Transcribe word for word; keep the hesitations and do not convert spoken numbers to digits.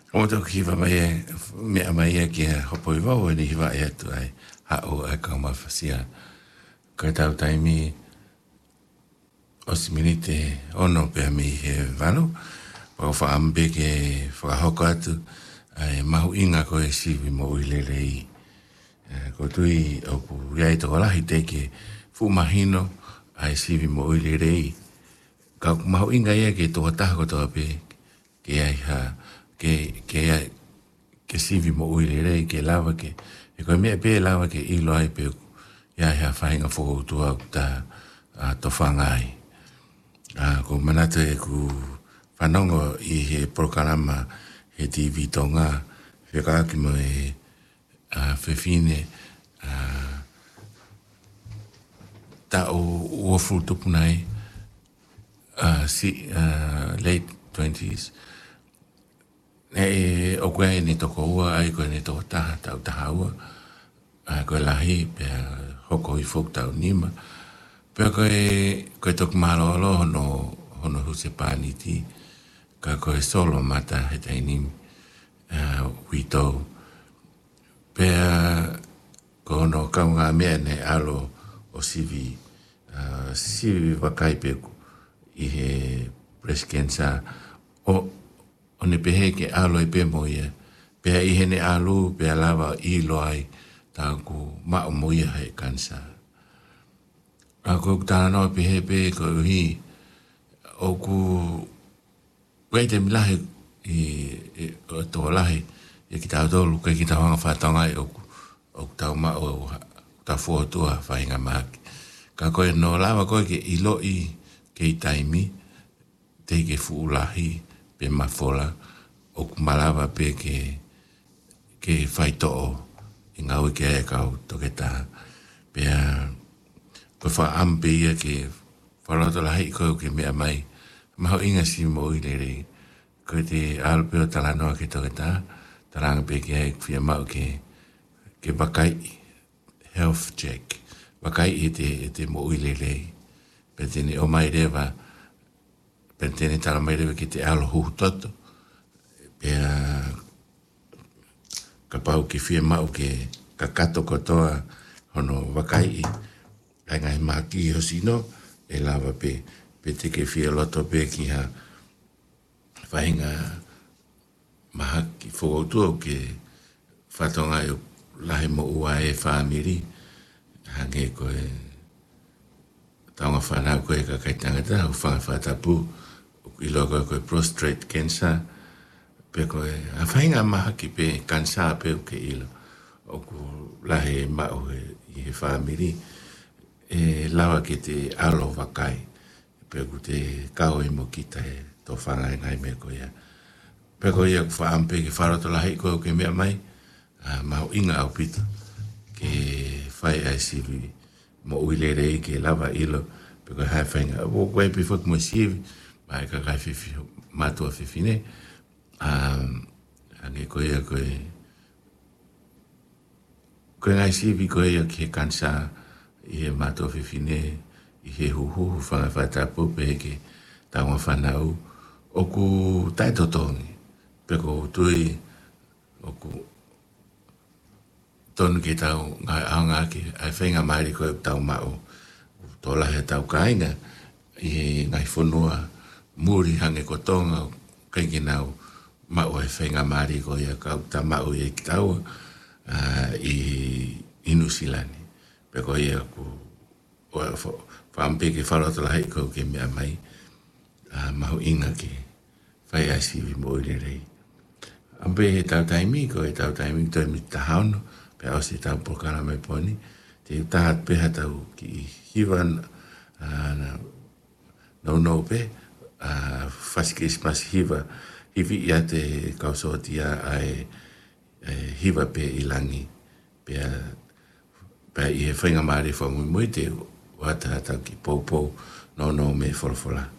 O to ki va mai me mai ki hopo i vau ni va e tu ai ha o e ka ma fasia ka tau taimi o siminite ono pe mi he valo o fa ambe ke fa hoko atu ai mahu inga ko e sivi mo i le rei ko tui o ku iai to la hite ke fu mahino ai sivi mo i le rei ka mahu inga ia ke to ta ko to pe ke ai ha ke ke ke sivi mo i le rei ke lava ke e ko me pe lava ke i lo ai pe ia ha fa inga fo tu ta to fangai a ko manate ku fanongo i he programa he T V tonga he ka ki mo e a fefine a ta o o fruto punai a si late twenties e o kwe ni to ko ai ko ni to ta ta ta ua a ko la hi pe hoko i fok ta nima pe ko e ko to malo lo no ono huse paniti ka ko e solo mata he tai ni uh, wito pe ko no ka nga mene alo o sivi uh, sivi wakai pe i he breast cancer o o ne pehe ke alo i pe moia pe i he ne alo pe lava i loai ta ku ma o moia he cancer a ko ta no pehe pe ko hi o ku wete milahi i o to lahi e ki tau tolu ke ki tau hanga whatonga i o o tau ma o ta fua tua whainga maki ka koe no lawa koe ke ilo i ke i taimi te ke fu lahi pe mafola o ku malawa pe ke ke whaito o i ngau ke e kau toke ta pe a koe wha ampe ia ke whaloto lahi koe ke mea mai maho inga si mo i le rei ko te alpe o talanoa ke toke ta taranga pe ke ai fia mau ke ke bakai health check bakai i te, te mo i le rei pe tene o mai rewa pe tene tala mai rewa ke te alo huhu toto pe a ka pau ke fia mau ke ka kato kotoa hono bakai i ai ngai maki o sino e lava pe pe te ke fia loto pe ki ha whainga mahaki whokoutua ke whatonga i lahi mo ua e whaamiri hange koe taonga whanau koe ka kaitangata o whanga whatapu i logo koe prostate cancer pe koe a whainga mahaki pe cancer pe o ke ilo o ku lahi mao i he whaamiri e lawa ke te alo wakai pe ku te kao i mo kita e to whanga e ngai me ko ia. Pe ko ia ku whaampe ke wharoto lahi ko ke mea mai, uh, maho inga au pita ke whai ai sivi mo uile rei ke lava ilo, pe ko hai whainga. O koe pe whak mo sivi, mai ka kai whiwhi matua whiwhine, um, ange ko ia koe, koe ngai sivi ko ia ke kansa i he matua whiwhine, i he huhu whanga whatapu pe ke taonga whanau, o ku taitotongi, pe ko tui, o ku tonu ke tau ngai aonga ke, ai whainga mairi koe tau mao, tola he tau kainga, i he ngai whanua, muri hange kotonga, kaingi nau, mao he whainga mairi koe ia kau ta mao i ki tau, uh, i inu silani, pe ko ia ku, whampe ke wharotola hei koe ke mea mai, uh, mahu inga ke, whai asiwi mo i rei. Ampe he tau taimi, ko he tau taimi, toi mi tahaono, pe au se tau pokara mai poni, te tahat peha tau ki hiwan, uh, no no pe, uh, fasikis mas hiwa, hivi ia te kausotia ai hiwa pe ilangi, pe pe i he whainga maare whamui mui te wata tau ki pou pou, no no me wholawhola.